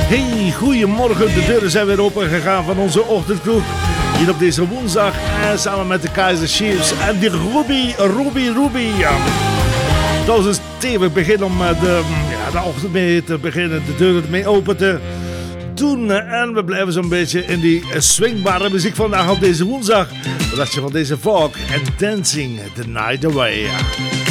Hey, goedemorgen. De deuren zijn weer open gegaan van onze ochtendkroeg. Hier op deze woensdag. En samen met de Kaiser Chiefs en die Ruby. Ja. Dat is een stevig begin om de ochtend mee te beginnen. De deuren mee open te doen. En we blijven zo'n beetje in die swingbare muziek vandaag op deze woensdag. Wat dacht je van deze folk en Dancing the Night Away? Ja.